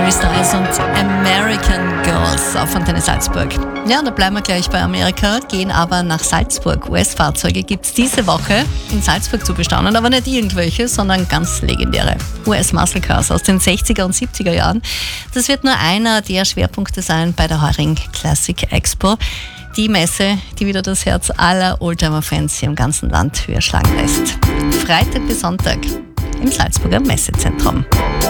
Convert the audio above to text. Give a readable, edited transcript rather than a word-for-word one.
Harry Styles und American Girls auf Antenne Salzburg. Ja, da bleiben wir gleich bei Amerika, gehen aber nach Salzburg. US-Fahrzeuge gibt es diese Woche in Salzburg zu bestaunen, aber nicht irgendwelche, sondern ganz legendäre US-Muscle Cars aus den 60er und 70er Jahren. Das wird nur einer der Schwerpunkte sein bei der heurigen Classic Expo. Die Messe, die wieder das Herz aller Oldtimer-Fans hier im ganzen Land höher schlagen lässt. Freitag bis Sonntag im Salzburger Messezentrum.